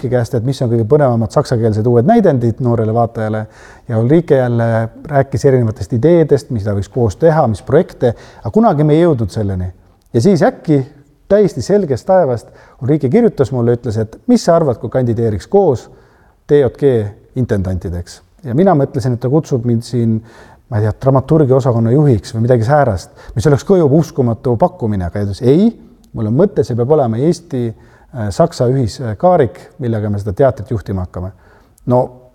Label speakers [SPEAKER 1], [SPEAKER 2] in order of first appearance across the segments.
[SPEAKER 1] käest, et mis on kõige põnevamad saksakeelsed uued näidendid noorele vaatajale ja Ulrike jälle rääkis erinevatest ideedest, mida võiks koos teha, mis projekte, aga kunagi me ei jõudnud selleni. Ja siis äkki täiesti selgest taevast Ulrike kirjutas mulle, ütles, et mis sa arvad, kui kandideeriks koos TJG intendantideks. Ja mina mõtlesin, et ta kutsub mind siin, ma ei tea, dramaturgia osakonna juhiks või midagi säärast, mis oleks ka juba uskumatu pakkumine, aga ütles, ei, mul on mõte, see peab olema Eesti-Saksa ühiskaarik, millega me seda teatrit juhtima hakkame. No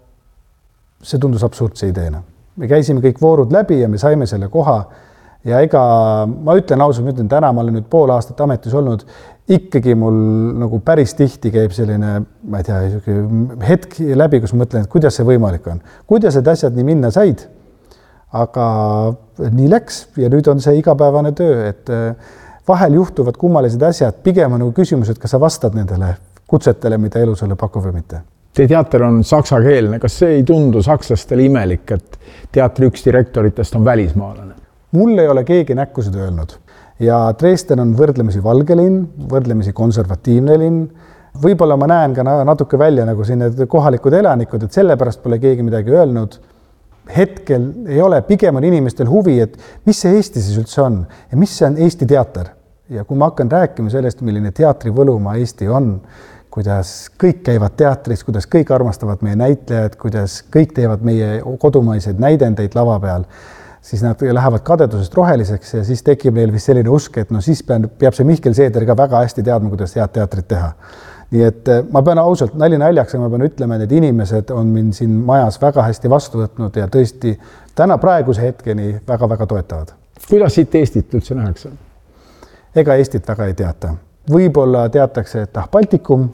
[SPEAKER 1] see tundus absurdse ideena. Me käisime kõik voorud läbi ja me saime selle koha ja ega ma ütlen ausalt, ma ütlen täna, ma olen nüüd pool aastat ametis olnud, ikkagi mul nagu päris tihti käib selline, ma ei tea, hetk läbi, kus ma mõtlen, et kuidas see võimalik on. Kuidas need asjad nii minna said? Aga nii läks ja nüüd on see igapäevane töö, et vahel juhtuvad kummalised asjad, pigem on nagu küsimus, et kas sa vastad nendele kutsetele, mida elu sulle pakub või mitte.
[SPEAKER 2] Teie teater on saksakeelne, kas see ei tundu sakslastele imelik, et teatri üks direktoritest on välismaalane?
[SPEAKER 1] Mul ei ole keegi näkku seda öelnud ja Dresden on võrdlemisi valge linn, võrdlemisi konservatiivne linn. Võib-olla ma näen ka natuke välja nagu siin need kohalikud elanikud, et sellepärast pole keegi midagi öelnud. Hetkel ei ole, pigem on inimestel huvi, et mis see Eesti siis üldse on ja mis see on Eesti teater. Ja kui ma hakkan rääkima sellest, milline teatri võlumaa Eesti on, kuidas kõik käivad teatris, kuidas kõik armastavad meie näitlejad, kuidas kõik teevad meie kodumaiseid näidendeid lava peal, siis nad lähevad kadedusest roheliseks ja siis tekib neil vist selline usk, et no siis peab see Mihkel Seeder ka väga hästi teadma, kuidas head teatrit teha. Nii et ma pean ausalt nali naljaks, ma pean ütlema, et inimesed on mind siin majas väga hästi vastu võtnud ja tõesti täna praeguse hetkeni väga-väga toetavad.
[SPEAKER 2] Kuidas siit Eestit üldse nähakse?
[SPEAKER 1] Ega Eestit väga ei teata. Võib-olla teatakse, et Baltikum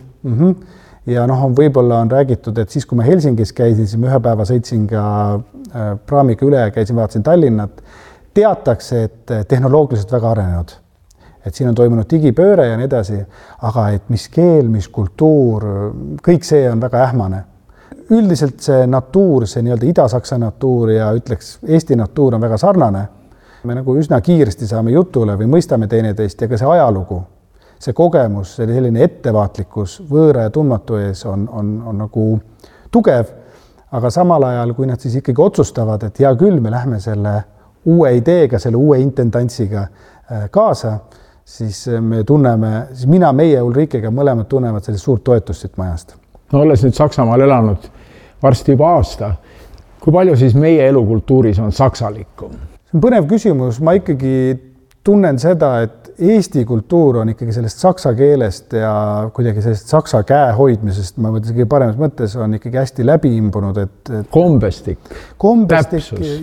[SPEAKER 1] ja võib-olla on räägitud, et siis kui ma Helsingis käisin, siis ma ühe päeva sõitsin ka praamiga üle ja käisin, vaatasin Tallinnat, teatakse, et tehnoloogiliselt väga arenenud. Et siin on toimunud digipööre ja nii edasi, aga et mis keel, mis kultuur, kõik see on väga ähmane. Üldiselt see natuur, see nii-öelda Ida-Saksa natuur ja ütleks Eesti natuur on väga sarnane. Me nagu üsna kiiresti saame jutule või mõistame teineteist ja ka see ajalugu, see kogemus, selline ettevaatlikkus võõra ja tundmatu ees on nagu tugev, aga samal ajal, kui nad siis ikkagi otsustavad, et hea küll, me lähme selle uue ideega, selle uue intendantsiga kaasa, siis me tunneme, siis mina, meie Ulrikega mõlemad tunnevad sellist suurt toetust siit majast.
[SPEAKER 2] No olles nüüd Saksamaal elanud varsti juba aasta, kui palju siis meie elukultuuris on saksalikku?
[SPEAKER 1] See on põnev küsimus, ma ikkagi tunnen seda, et Eesti kultuur on ikkagi sellest saksa keelest ja kuidagi sellest saksa käe hoidmisest, ma mõtlen, kõige paremas mõttes on ikkagi hästi läbi imbunud, et
[SPEAKER 2] kombestik, täpsus.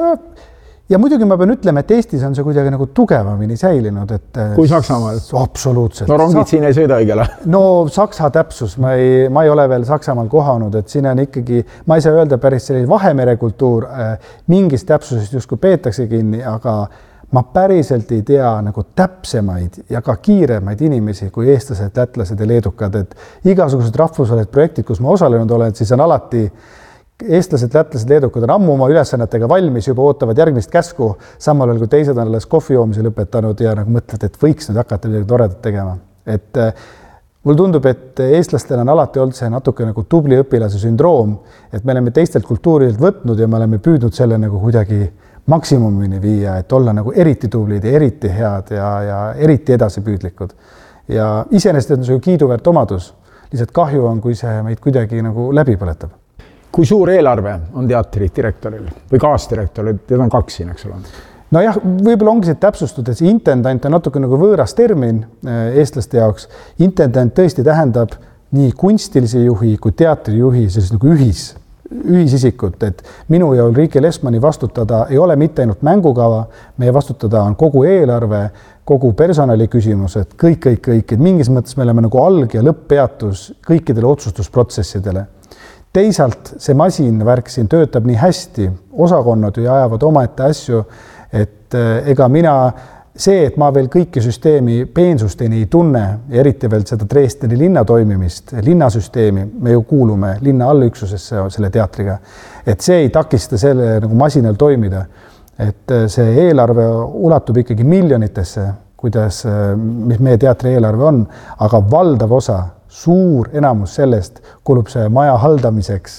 [SPEAKER 1] Ja muidugi ma pean ütlema, et Eestis on see kuidagi nagu tugevamini säilinud. Et
[SPEAKER 2] kui Saksamaal?
[SPEAKER 1] Absoluutselt.
[SPEAKER 2] No rongid siin ei sõida õigele.
[SPEAKER 1] No saksa täpsus, ma ei ole veel Saksamaal kohanud, et siin on ikkagi, ma ei saa öelda päris selline Vahemere kultuur, mingist täpsusest justkui peetakse kinni, aga ma päriselt ei tea nagu täpsemaid ja ka kiiremaid inimesi kui eestlased, lätlased ja leedukad, et igasugused rahvusvahelised projektid, kus ma osalenud olen, siis on alati eestlased, lätlased, leedukad on ammu oma ülesannetega valmis, juba ootavad järgmist käsku, samal ajal kui teised on alles kohvi joomise lõpetanud ja nagu mõtled, et võiks nüüd hakata midagi toredat tegema. Et mul tundub, et eestlastel on alati olnud see natuke nagu tubli õpilase sündroom, et me oleme teistelt kultuurilt võtnud ja me oleme püüdnud selle nagu kuidagi maksimumini viia, et olla nagu eriti tublid ja eriti head ja eriti edasipüüdlikud. Ja iseenesest on see ju kiiduväärt omadus. Lihtsalt kahju on, kui see meid kuidagi nagu läbi põletab.
[SPEAKER 2] Kui suur eelarve on teatri direktoril või kaasdirektoril? Tead on 2 siin, eks ole?
[SPEAKER 1] No jah, võib-olla ongi see täpsustud, et see intendant on natuke nagu võõras termin eestlaste jaoks. Intendant tõesti tähendab nii kunstilise juhi kui teatrijuhi, sellist nagu ühisisikut, et minu ja Ulrike Lesmani vastutada ei ole mitte ainult mängukava, meie vastutada on kogu eelarve, kogu personali küsimused, kõik, et mingis mõttes me oleme nagu alg- ja lõpppeatus kõikidele otsustusprotsessidele. Teisalt see masinvärk siin töötab nii hästi, osakonnad ju ajavad omaette asju, et ega mina see, et ma veel kõiki süsteemi peensusteni ei tunne, eriti veel seda Dresdeni linna toimimist, linnasüsteemi, me ju kuulume linna allüksusesse selle teatriga, et see ei takista selle nagu masinal toimida. Et see eelarve ulatub ikkagi miljonitesse, kuidas, mis meie teatri eelarve on, aga valdav osa suur enamus sellest kulub see maja haldamiseks,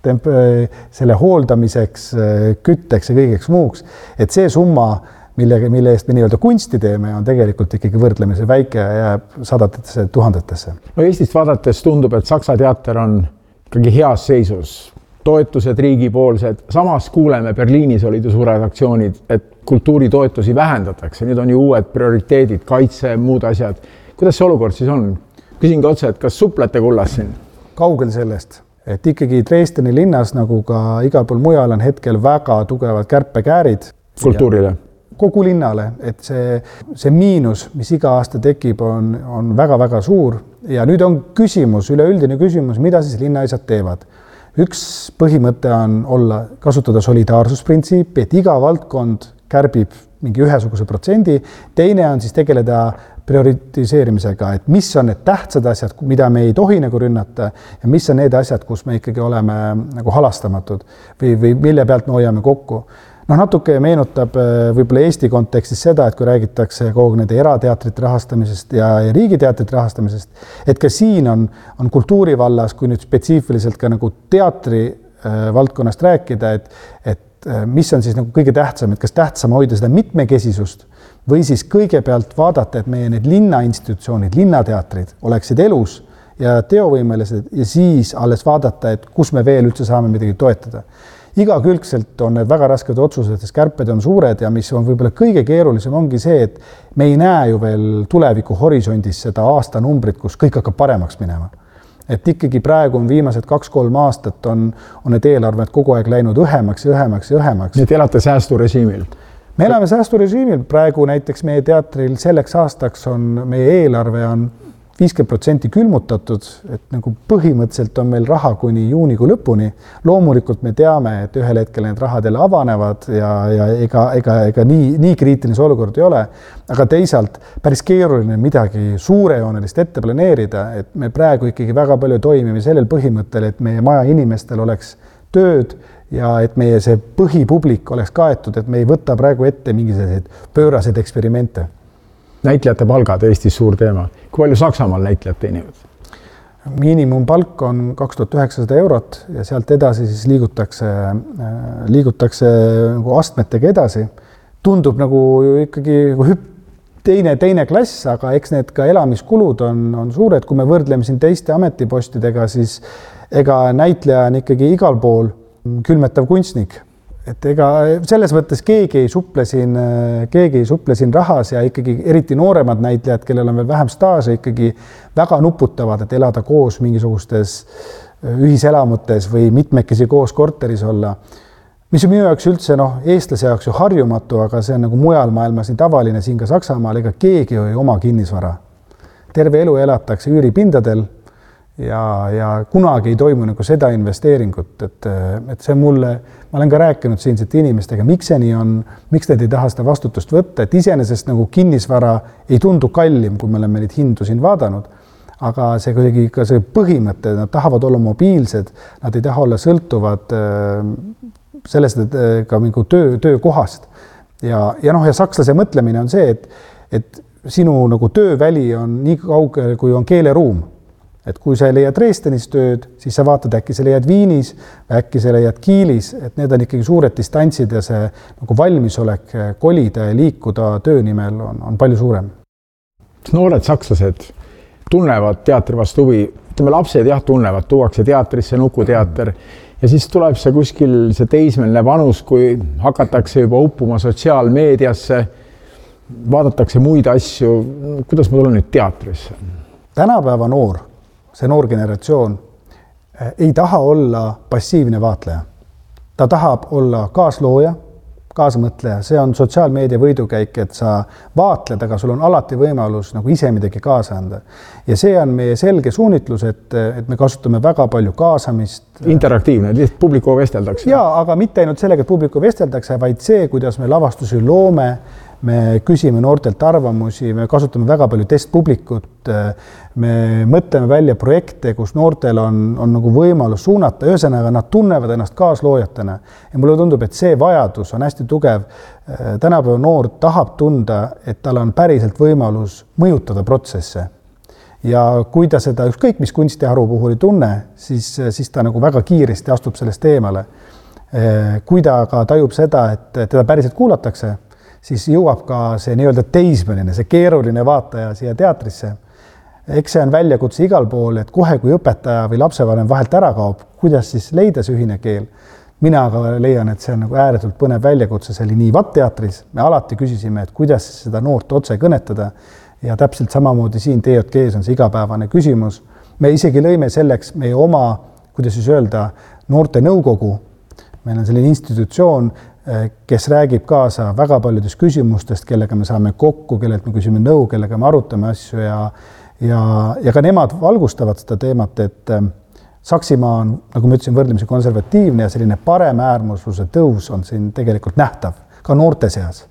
[SPEAKER 1] selle hooldamiseks, kütteks ja kõigeks muuks, et see summa, mille eest me nii-öelda kunsti teeme, on tegelikult ikkagi võrdlemisi väike ja jääb sadadesse tuhandetesse.
[SPEAKER 2] No Eestist vaadates tundub, et Saksa teater on ikkagi heas seisus. Toetused riigipoolsed, samas kuuleme, Berliinis olid ju suured aktsioonid, et kultuuritoetusi vähendatakse, nüüd on ju uued prioriteedid, kaitse, muud asjad. Kuidas see olukord siis on? Küsin ka otse, et kas suplete kullas siin?
[SPEAKER 1] Kaugel sellest, et ikkagi Dresdeni linnas, nagu ka igal pool mujal, on hetkel väga tugevad kärpekäärid.
[SPEAKER 2] Kultuurile?
[SPEAKER 1] Kogu linnale, et see miinus, mis iga aasta tekib, on väga-väga suur ja nüüd on küsimus, üleüldine küsimus, mida siis linnaasjad teevad. Üks põhimõte on kasutada solidaarsusprintsiipi, et iga valdkond kärbib mingi ühesuguse protsendi, teine on siis tegeleda prioritiseerimisega, et mis on need tähtsad asjad, mida me ei tohi nagu rünnata ja mis on need asjad, kus me ikkagi oleme nagu halastamatud või mille pealt me hoiame kokku. Natuke meenutab võib-olla Eesti kontekstis seda, et kui räägitakse kogu nende erateatrite rahastamisest ja riigiteatrite rahastamisest, et ka siin on kultuurivallas, kui nüüd spetsiifiliselt ka nagu teatri valdkonnast rääkida, et mis on siis nagu kõige tähtsam, et kas tähtsam hoida seda mitmekesisust või siis kõigepealt vaadata, et meie need linnainstitutsioonid, linnateatrid oleksid elus ja teovõimelised ja siis alles vaadata, et kus me veel üldse saame midagi toetada. Igakülgselt on need väga rasked otsused, sest kärped on suured ja mis on võib-olla kõige keerulisem ongi see, et me ei näe ju veel tuleviku horisondis seda aastanumbrit, kus kõik hakkab paremaks minema. Et ikkagi praegu on viimased 2-3 aastat on need eelarved kogu aeg läinud õhemaks.
[SPEAKER 2] Nii et elate säästurežiimil?
[SPEAKER 1] Me elame säästurežiimil. Praegu näiteks meie teatril selleks aastaks meie eelarve on 50% külmutatud, et nagu põhimõtteliselt on meil raha kuni juunikuu lõpuni. Loomulikult me teame, et ühel hetkel need rahad jälle avanevad ja ega nii kriitiline olukord ei ole, aga teisalt päris keeruline midagi suurejoonelist ette planeerida, et me praegu ikkagi väga palju toimime sellel põhimõttel, et meie maja inimestel oleks tööd ja et meie see põhipublik oleks kaetud, et me ei võta praegu ette mingisuguseid pööraseid eksperimente.
[SPEAKER 2] Näitlejate palgad Eestis suur teema. Kui palju Saksamaal näitlejad teenivad?
[SPEAKER 1] Miinimumpalk on 2900 eurot ja sealt edasi siis liigutakse nagu astmetega edasi. Tundub nagu ikkagi teine klass, aga eks need ka elamiskulud on suured. Kui me võrdleme siin teiste ametipostidega, siis ega näitleja on ikkagi igal pool külmetav kunstnik. Et ega selles mõttes keegi ei suple siin rahas ja ikkagi eriti nooremad näitlejad, kellel on veel vähem staaže, ikkagi väga nuputavad, et elada koos mingisugustes ühiselamutes või mitmekesi koos korteris olla. Mis on minu jaoks üldse eestlase jaoks ju harjumatu, aga see on nagu mujal maailmas nii tavaline, siin ka Saksamaal, ega keegi ei oma kinnisvara. Terve elu elatakse üüripindadel ja kunagi ei toimu nagu seda investeeringut, et see mulle, ma olen ka rääkinud siinsete inimestega, miks see nii on, miks need ei taha seda vastutust võtta, et iseenesest nagu kinnisvara ei tundu kallim, kui me oleme neid hindu siin vaadanud, aga see kuidagi ka see põhimõte, nad tahavad olla mobiilsed, nad ei taha olla sõltuvad sellest, et ka mingi töökohast ja sakslase mõtlemine on see, et sinu nagu tööväli on nii kaugel, kui on keeleruum. Et kui sa leiad Dresdenis tööd, siis sa vaatad, äkki sa leiad Viinis, äkki sa leiad Kiilis, et need on ikkagi suured distantsid ja see nagu valmisolek kolida ja liikuda töö nimel on palju suurem.
[SPEAKER 2] Noored sakslased tunnevad teatri vastu huvi, ütleme lapsed tunnevad, tuuakse teatrisse, nukuteater ja siis tuleb see kuskil see teismeline vanus, kui hakatakse juba uppuma sotsiaalmeediasse, vaadatakse muid asju, kuidas ma tulen nüüd teatrisse?
[SPEAKER 1] Tänapäeva see noor generatsioon ei taha olla passiivne vaatleja. Ta tahab olla kaaslooja, kaasamõtleja. See on sotsiaalmeedia võidukäik, et sa vaatled, aga sul on alati võimalus nagu ise midagi kaasa anda. Ja see on meie selge suunitlus, et me kasutame väga palju kaasamist.
[SPEAKER 2] Interaktiivne, lihtsalt publikuga vesteldakse.
[SPEAKER 1] Jaa, aga mitte ainult sellega, et publikuga vesteldakse, vaid see, kuidas me lavastusi loome, me küsime noortelt arvamusi, me kasutame väga palju testpublikut, me mõtleme välja projekte, kus noortel on nagu võimalus suunata, ühesõnaga nad tunnevad ennast kaasloojatena. Ja mulle tundub, et see vajadus on hästi tugev. Tänapäeva noor tahab tunda, et tal on päriselt võimalus mõjutada protsesse. ja kui ta seda ükskõik mis kunstiharu puhul ei tunne, siis ta nagu väga kiiresti astub sellest eemale. Kui ta aga tajub seda, et teda päriselt kuulatakse, siis jõuab ka see nii-öelda teismeline, see keeruline vaataja siia teatrisse. Eks see on väljakutse igal pool, et kohe kui õpetaja või lapsevanem vahelt ära kaob, kuidas siis leida see ühine keel. Mina aga leian, et see on nagu ääretult põnev väljakutse, see oli nii VAT-teatris, me alati küsisime, et kuidas seda noort otse kõnetada ja täpselt samamoodi siin TJG-s on see igapäevane küsimus. Me isegi lõime selleks meie oma, kuidas siis öelda, noorte nõukogu. Meil on selline institutsioon, kes räägib kaasa väga paljudest küsimustest, kellega me saame kokku, kellelt me küsime nõu, kellega me arutame asju ja ka nemad valgustavad seda teemat, et Saksimaa on, nagu ma ütlesin, võrdlemisi konservatiivne ja selline paremäärmusluse tõus on siin tegelikult nähtav, ka noorte seas.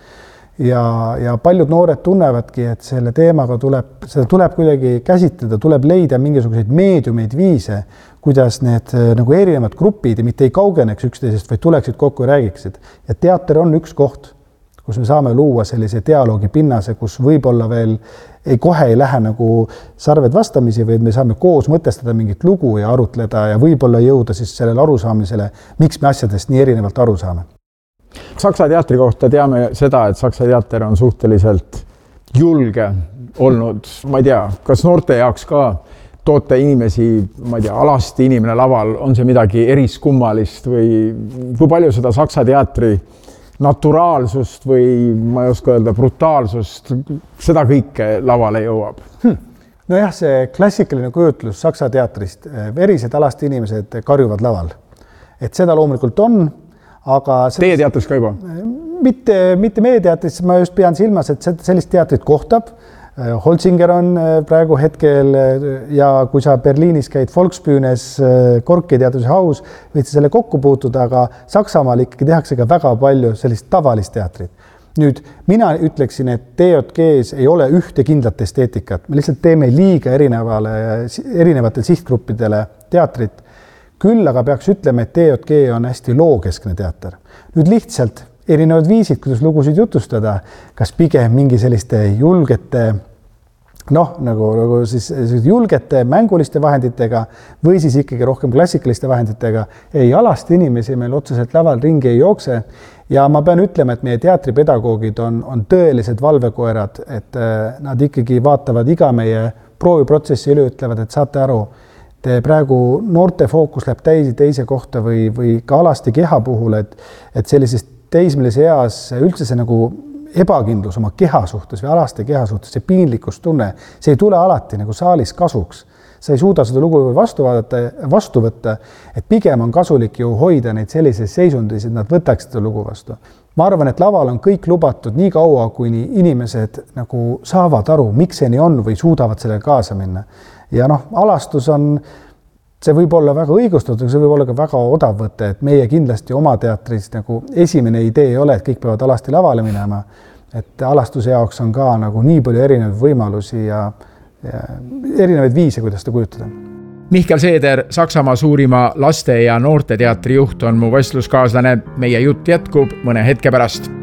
[SPEAKER 1] Ja paljud noored tunnevadki, et selle teemaga seda tuleb kuidagi käsitleda, tuleb leida mingisuguseid meediumeid viise, kuidas need nagu erinevad grupid ja mitte ei kaugeneks üksteisest, vaid tuleksid kokku ja räägiksid. Ja teater on üks koht, kus me saame luua sellise dialoogi pinnase, kus võib-olla veel kohe ei lähe nagu sarved vastamisi, vaid me saame koos mõtestada mingit lugu ja arutleda ja võib-olla jõuda siis sellele arusaamisele, miks me asjadest nii erinevalt aru saame.
[SPEAKER 2] Saksa teatri kohta teame seda, et Saksa teater on suhteliselt julge olnud, ma ei tea, kas noorte jaoks ka toote inimesi, ma ei tea, alasti inimene laval, on see midagi eriskummalist või kui palju seda Saksa teatri naturaalsust või ma ei oska öelda brutaalsust, seda kõike lavale jõuab?
[SPEAKER 1] Nojah, see klassikaline kujutlus Saksa teatrist, verised alasti inimesed karjuvad laval. Et seda loomulikult on, aga
[SPEAKER 2] teie teatris ka juba?
[SPEAKER 1] Mitte meie teatris, ma just pean silmas, et sellist teatrit kohtab. Holzinger on praegu hetkel ja kui sa Berliinis käid Volksbühnes, Korki teatrise haus, võid sa selle kokku puutuda, aga Saksamaal ikkagi tehakse ka väga palju sellist tavalist teatrit. Nüüd, mina ütleksin, et TJG-s ei ole ühte kindlat esteetikat. Me lihtsalt teeme liiga erinevatele sihtgruppidele teatrit. Küll aga peaks ütlema, et TJG on hästi lookeskne teater. Nüüd lihtsalt erinevad viisid, kuidas lugusid jutustada, kas pigem mingi selliste julgete, nagu siis julgete mänguliste vahenditega või siis ikkagi rohkem klassikaliste vahenditega. Ei, alasti inimesi meil otseselt laval ringi ei jookse ja ma pean ütlema, et meie teatripedagoogid on tõelised valvekoerad, et nad ikkagi vaatavad iga meie prooviprotsessi üle, ütlevad, et saate aru, te praegu noorte fookus läheb teise kohta või ka alasti keha puhul, et sellisest teismelise eas üldse see nagu ebakindlus oma keha suhtes või alaste keha suhtes, see piinlikkus tunne, see ei tule alati nagu saalis kasuks. Sa ei suuda seda lugu vastu võtta, et pigem on kasulik ju hoida neid sellises seisundis, et nad võtaks seda lugu vastu. Ma arvan, et laval on kõik lubatud nii kaua, kuni inimesed nagu saavad aru, miks see nii on või suudavad sellega kaasa minna. Ja alastus on see võib olla väga õigustatud, see võib olla ka väga odav võte, et meie kindlasti oma teatris nagu esimene idee ei ole, et kõik peavad alasti lavale minema, et alastuse jaoks on ka nagu nii palju erinevaid võimalusi ja erinevaid viise, kuidas seda kujutada.
[SPEAKER 3] Mihkel Seeder, Saksamaa suurima laste- ja noorteteatri juht on mu vestluskaaslane. Meie jutt jätkub mõne hetke pärast.